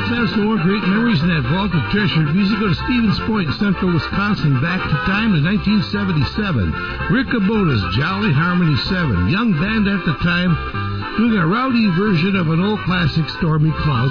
Let's have some more great memories in that vault of treasured music. Go to Stevens Point, Central Wisconsin, back to time to 1977. Rick Abota's Jolly Harmony 7, young band at the time, doing a rowdy version of an old classic, Stormy Clouds.